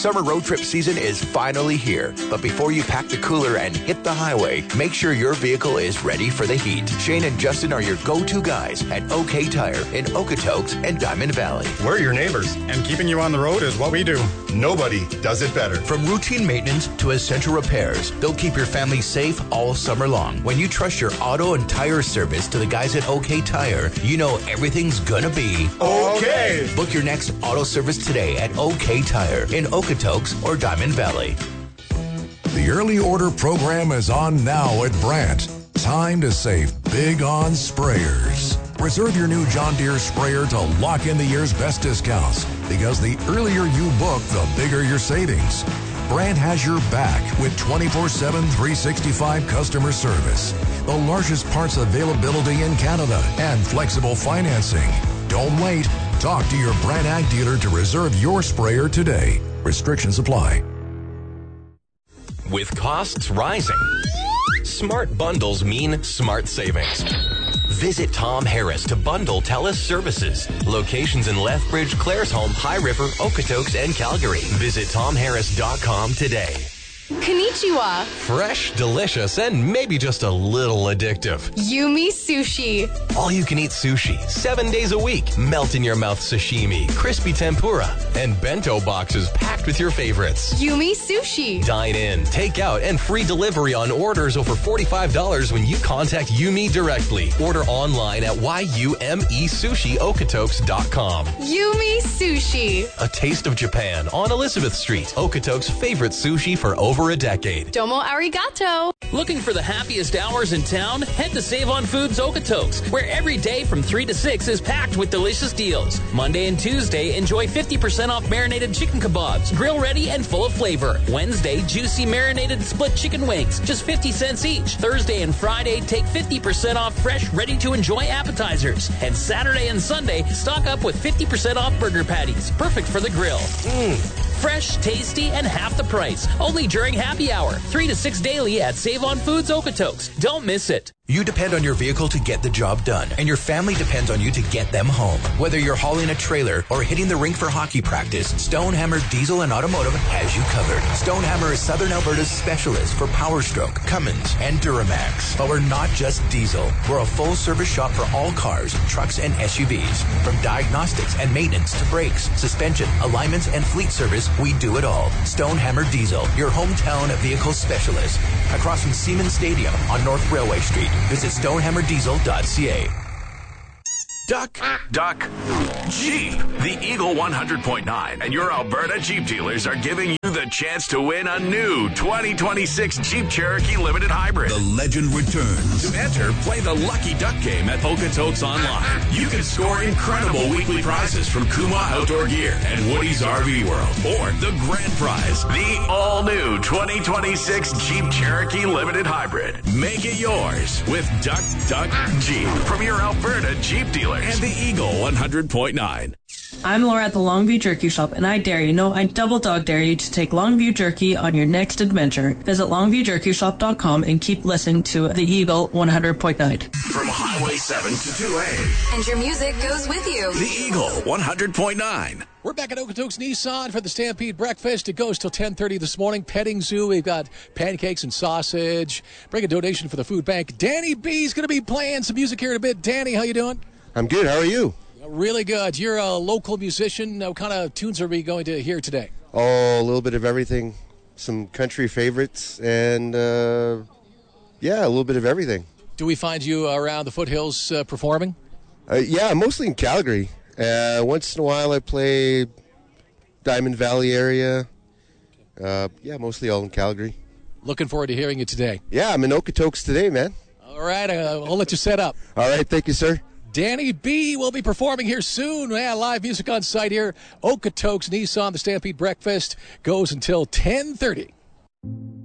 Summer road trip season is finally here. But before you pack the cooler and hit the highway, make sure your vehicle is ready for the heat. Shane and Justin are your go-to guys at OK Tire in Okotoks and Diamond Valley. We're your neighbors, and keeping you on the road is what we do. Nobody does it better. From routine maintenance to essential repairs, they'll keep your family safe all summer long. When you trust your auto and tire service to the guys at OK Tire, you know everything's gonna be okay. Book your next auto service today at OK Tire in Okotoks or Diamond Valley. The early order program is on now at Brandt. Time to save big on sprayers. Reserve your new John Deere sprayer to lock in the year's best discounts, because the earlier you book, the bigger your savings. Brandt has your back with 24/7, 365 customer service, the largest parts availability in Canada, and flexible financing. Don't wait. Talk to your Brandt Ag dealer to reserve your sprayer today. Restrictions apply. With costs rising, smart bundles mean smart savings. Visit Tom Harris to bundle TELUS services. Locations in Lethbridge, Claresholm, High River, Okotoks, and Calgary. Visit TomHarris.com today. Konnichiwa. Fresh, delicious, and maybe just a little addictive. Yumi Sushi. All you can eat sushi, 7 days a week. Melt in your mouth sashimi, crispy tempura, and bento boxes packed with your favorites. Yumi Sushi. Dine in, take out, and free delivery on orders over $45 when you contact Yumi directly. Order online at yumesushiokotoks.com. Yumi Sushi. A taste of Japan on Elizabeth Street. Okotoks' favorite sushi for over a decade. Domo arigato. Looking for the happiest hours in town? Head to Save on Foods Okotoks, where every day from 3 to 6 is packed with delicious deals. Monday and Tuesday, enjoy 50% off marinated chicken kebabs, grill ready and full of flavor. Wednesday, juicy marinated split chicken wings, just 50 cents each. Thursday and Friday, take 50% off fresh, ready to enjoy appetizers. And Saturday and Sunday, stock up with 50% off burger patties, perfect for the grill. Fresh, tasty, and half the price. Only during happy hour. 3 to 6 daily at Save on Foods Okotoks. Don't miss it. You depend on your vehicle to get the job done, and your family depends on you to get them home. Whether you're hauling a trailer or hitting the rink for hockey practice, Stonehammer Diesel and Automotive has you covered. Stonehammer is Southern Alberta's specialist for Power Stroke, Cummins, and Duramax. But we're not just diesel. We're a full-service shop for all cars, trucks, and SUVs. From diagnostics and maintenance to brakes, suspension, alignments, and fleet service, we do it all. Stonehammer Diesel, your hometown vehicle specialist. Across from Siemens Stadium on North Railway Street. Visit stonehammerdiesel.ca. Duck, Jeep. The Eagle 100.9 and your Alberta Jeep dealers are giving you the chance to win a new 2026 Jeep Cherokee Limited Hybrid. The legend returns. To enter, play the Lucky Duck game at Okotoks Online. You can score incredible weekly prizes from Kuma Outdoor Gear and Woody's RV World. Or the grand prize, the all-new 2026 Jeep Cherokee Limited Hybrid. Make it yours with Duck Jeep from your Alberta Jeep dealer. And the Eagle 100.9. I'm Laura at the Longview Jerky Shop, and I dare you, no, I double dog dare you to take Longview Jerky on your next adventure. Visit longviewjerkyshop.com and keep listening to the Eagle 100.9. From Highway 7 to 2A. And your music goes with you. The Eagle 100.9. We're back at Okotoks Nissan for the Stampede Breakfast. It goes till 10:30 this morning. Petting Zoo. We've got pancakes and sausage. Bring a donation for the food bank. Danny B's going to be playing some music here in a bit. Danny, how you doing? I'm good. How are you? Really good. You're a local musician. What kind of tunes are we going to hear today? Oh, a little bit of everything. Some country favorites and, a little bit of everything. Do we find you around the foothills performing? Yeah, mostly in Calgary. Once in a while I play Diamond Valley area. Mostly all in Calgary. Looking forward to hearing you today. Yeah, I'm in Okotoks today, man. All right, I'll let you set up. All right, thank you, sir. Danny B will be performing here soon. Yeah, live music on site here. Okotoks Nissan, the Stampede Breakfast goes until 10:30.